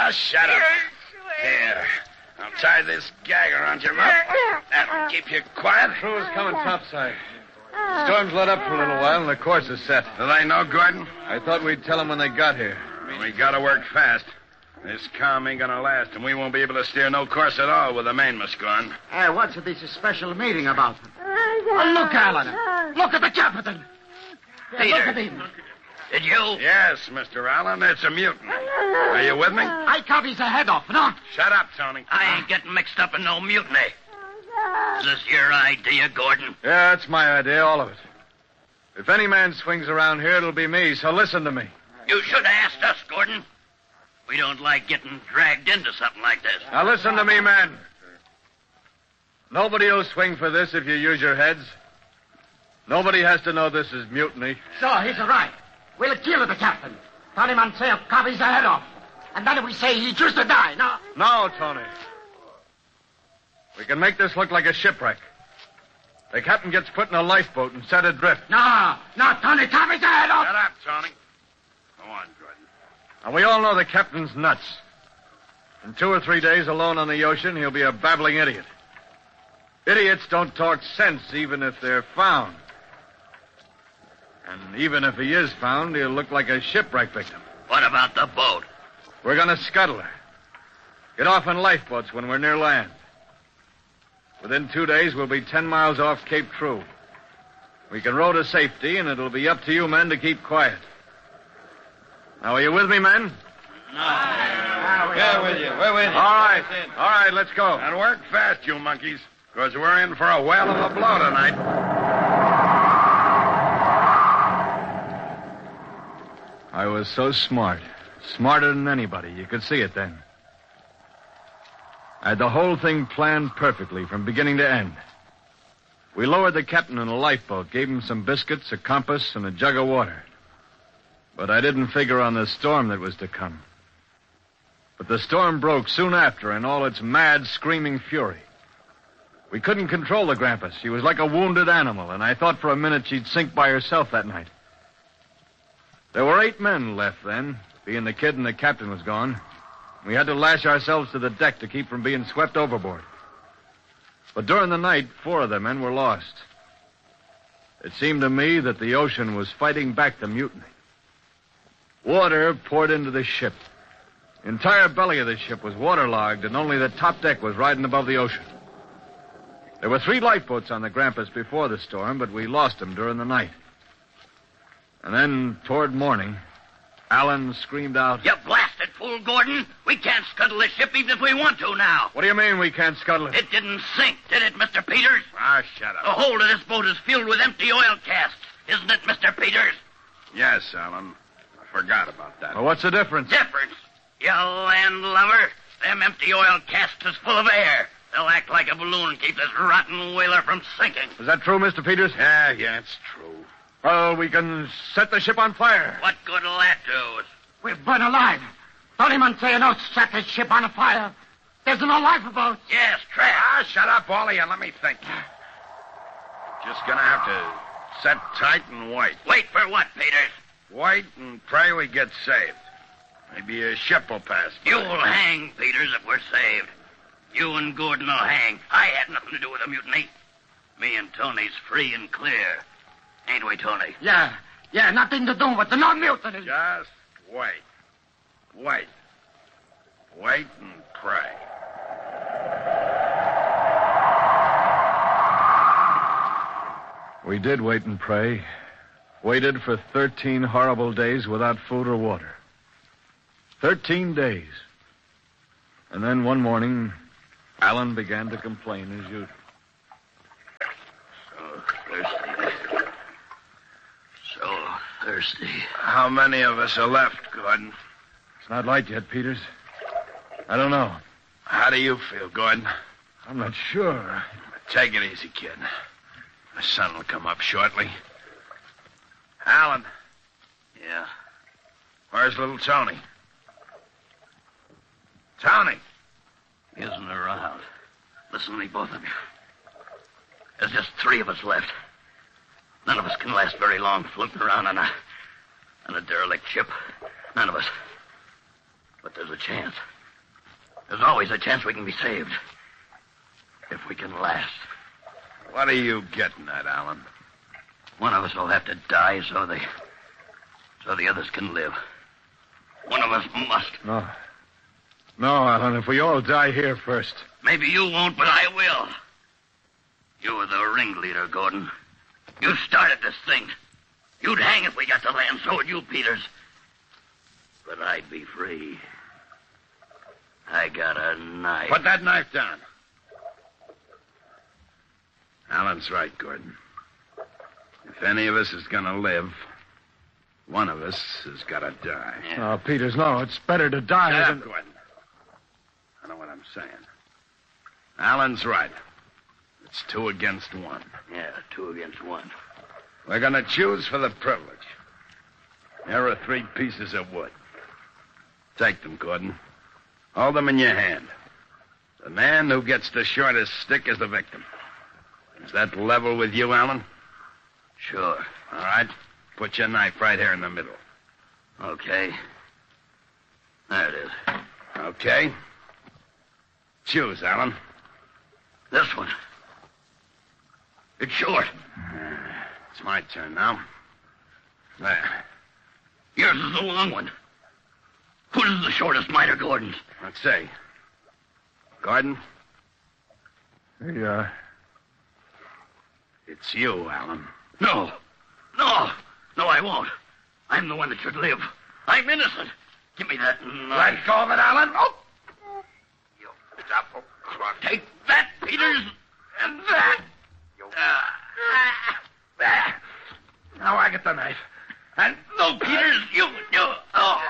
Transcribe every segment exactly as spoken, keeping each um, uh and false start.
Ah, shut up. Here. I'll tie this gag around your mouth. That'll keep you quiet. Crew's coming topside. The storm's let up for a little while, and the course is set. Do they know, Gordon? I thought we'd tell them when they got here. We gotta work fast. This calm ain't gonna last, and we won't be able to steer no course at all with the mainmast gone. Hey, what's this special meeting about? Oh, look, Alan. Look at the captain. Yeah, Peter. look at him. Did you? Yes, Mister Allen. It's a mutiny. Are you with me? I cut his head off, no? Shut up, Tony. I ain't getting mixed up in no mutiny. Is this your idea, Gordon? Yeah, that's my idea, all of it. If any man swings around here, it'll be me, so listen to me. You should have asked us, Gordon. We don't like getting dragged into something like this. Now listen to me, man. Nobody will swing for this if you use your heads. Nobody has to know this is mutiny. So, he's right. We'll kill the captain. Tony Mansell cut his head off. And then we say he just to die, no? No, Tony. We can make this look like a shipwreck. The captain gets put in a lifeboat and set adrift. No, no, Tony, cut his head off. Shut up, Tony. Go on, Gordon. And we all know the captain's nuts. In two or three days alone on the ocean, he'll be a babbling idiot. Idiots don't talk sense even if they're found. And even if he is found, he'll look like a shipwreck victim. What about the boat? We're going to scuttle her. Get off in lifeboats when we're near land. Within two days, we'll be ten miles off Cape True. We can row to safety, and it'll be up to you men to keep quiet. Now, are you with me, men? No. Yeah, with you. We're with you. All right. All right, let's go. And work fast, you monkeys, because we're in for a whale of a blow tonight. I was so smart. Smarter than anybody. You could see it then. I had the whole thing planned perfectly from beginning to end. We lowered the captain in a lifeboat, gave him some biscuits, a compass, and a jug of water. But I didn't figure on the storm that was to come. But the storm broke soon after in all its mad, screaming fury. We couldn't control the Grampus. She was like a wounded animal, and I thought for a minute she'd sink by herself that night. There were eight men left then, being the kid and the captain was gone. We had to lash ourselves to the deck to keep from being swept overboard. But during the night, four of the men were lost. It seemed to me that the ocean was fighting back the mutiny. Water poured into the ship. The entire belly of the ship was waterlogged, and only the top deck was riding above the ocean. There were three lifeboats on the Grampus before the storm, but we lost them during the night. And then, toward morning, Alan screamed out... You blasted fool, Gordon. We can't scuttle this ship even if we want to now. What do you mean we can't scuttle it? It didn't sink, did it, Mister Peters? Ah, shut up. The hold of this boat is filled with empty oil casks. Isn't it, Mister Peters? Yes, Alan. I forgot about that. Well, what's the difference? Difference? You landlubber. Them empty oil casks is full of air. They'll act like a balloon and keep this rotten whaler from sinking. Is that true, Mister Peters? Yeah, yeah, it's true. Well, we can set the ship on fire. What good will that do? We're burnt alive. Tony Mansell not set the ship on fire. There's no lifeboat. Yes, trap. Ah, shut up, all of you, and let me think. Just gonna have to set tight and wait. Wait for what, Peters? Wait and pray we get saved. Maybe a ship will pass by. You'll hang, Peters, if we're saved. You and Gordon will hang. I had nothing to do with the mutiny. Me and Tony's free and clear. Ain't we, Tony? Yeah, yeah, nothing to do with the non-mutiny. Just wait. Wait. Wait and pray. We did wait and pray. Waited for thirteen horrible days without food or water. Thirteen days. And then one morning, Alan began to complain as usual. So thirsty. So thirsty. How many of us are left, Gordon? It's not light yet, Peters. I don't know. How do you feel, Gordon? I'm not sure. Take it easy, kid. The sun will come up shortly. Alan. Yeah? Where's little Tony? Tony. He isn't around. Listen to me, both of you. There's just three of us left. None of us can last very long floating around on a, on a derelict ship. None of us. But there's a chance. There's always a chance we can be saved. If we can last. What are you getting at, Alan? One of us will have to die so the... so the others can live. One of us must. No. No, Alan, if we all die here first. Maybe you won't, but I will. You were the ringleader, Gordon. You started this thing. You'd hang if we got the land, so would you, Peters. But I'd be free. I got a knife. Put that knife down. Alan's right, Gordon. If any of us is going to live, one of us has got to die. Yeah. Oh, Peters, no. It's better to die Shut than... up, Gordon. I know what I'm saying. Alan's right. It's two against one. Yeah, two against one. We're going to choose for the privilege. Here are three pieces of wood. Take them, Gordon. Hold them in your hand. The man who gets the shortest stick is the victim. Is that level with you, Alan? Sure. All right. Put your knife right here in the middle. Okay. There it is. Okay. Choose, Alan. This one. It's short. Uh, it's my turn now. There. Yours is the long one. Whose is the shortest, mine or Gordon's? Let's see. Gordon? Hey, uh... It's you, Alan. No. No. No, I won't. I'm the one that should live. I'm innocent. Give me that knife. Let go of it, Alan. Oh! You double crook. Take that, Peters. And that. You... Uh, there. Now I get the knife. And... No, Peters, you... you oh.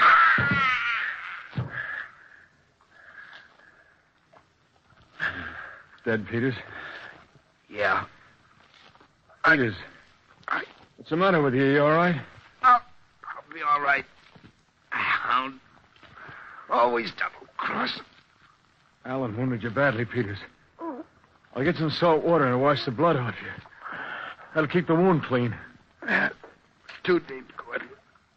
Dead, Peters? Yeah. Peters. I... What's the matter with you? You all right? I'll, I'll be all right. Hound. Always double-cross. Alan wounded you badly, Peters. I'll get some salt water and wash the blood off you. That'll keep the wound clean. Yeah, it's too deep, Gordon.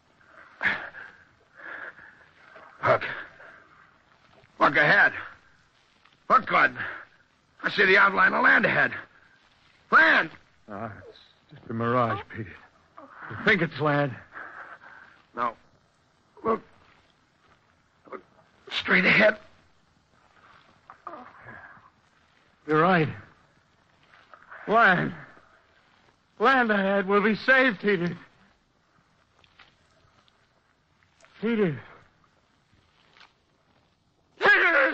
Look. Look ahead. Look, Gordon. I see the outline of land ahead. Land! Ah, it's just a mirage, Peters. You think it's land? No. Look. Look straight ahead. You're right. Land. Land ahead. We'll be saved, Peters. Peters. Peters!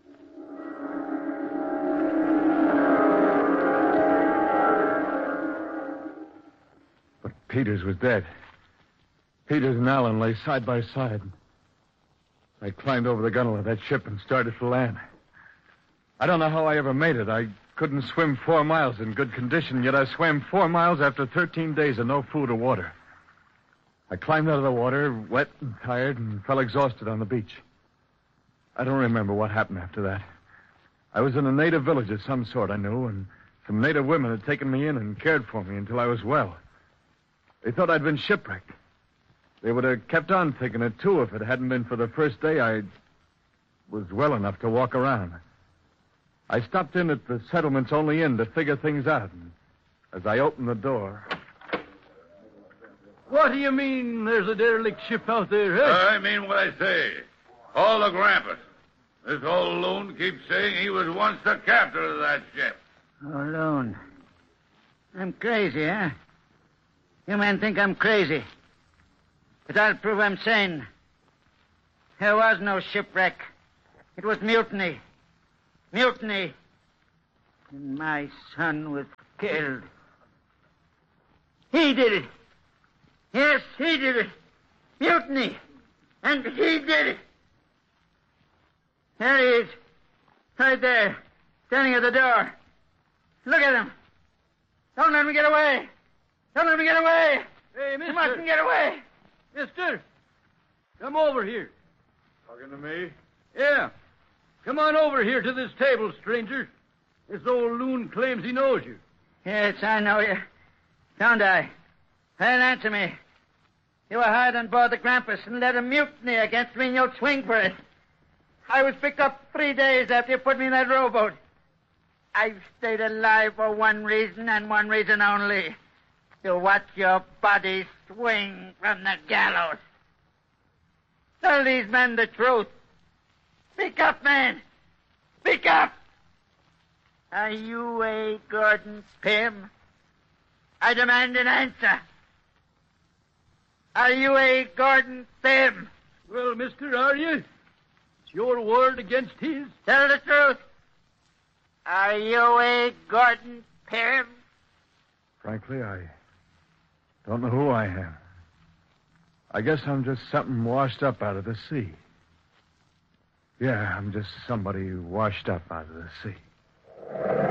But Peters was dead. Peters and Alan lay side by side. I climbed over the gunwale of that ship and started to land. I don't know how I ever made it. I couldn't swim four miles in good condition, yet I swam four miles after thirteen days of no food or water. I climbed out of the water, wet and tired, and fell exhausted on the beach. I don't remember what happened after that. I was in a native village of some sort, I knew, and some native women had taken me in and cared for me until I was well. They thought I'd been shipwrecked. They would have kept on thinking it, too, if it hadn't been for the first day I was well enough to walk around. I stopped in at the settlement's only inn to figure things out. And as I opened the door... What do you mean there's a derelict ship out there, eh? I mean what I say. All the grampus. This old loon keeps saying he was once the captain of that ship. Oh, Loon. I'm crazy, huh? You men think I'm crazy. But I'll prove I'm sane. There was no shipwreck. It was mutiny. Mutiny. And my son was killed. He did it. Yes, he did it. Mutiny. And he did it. There he is. Right there. Standing at the door. Look at him. Don't let me get away. Don't let me get away. Hey, mister. You mustn't get away. Mister, come over here. Talking to me? Yeah. Come on over here to this table, stranger. This old loon claims he knows you. Yes, I know you. Don't I? Well, answer me. You were hired on board the Grampus and led a mutiny against me, and you'll swing for it. I was picked up three days after you put me in that rowboat. I've stayed alive for one reason and one reason only. To watch your body swing from the gallows. Tell these men the truth. Speak up, man. Speak up. Are you A. Gordon Pym? I demand an answer. Are you A. Gordon Pym? Well, mister, are you? It's your word against his. Tell the truth. Are you A. Gordon Pym? Frankly, I don't know who I am. I guess I'm just something washed up out of the sea. Yeah, I'm just somebody washed up out of the sea.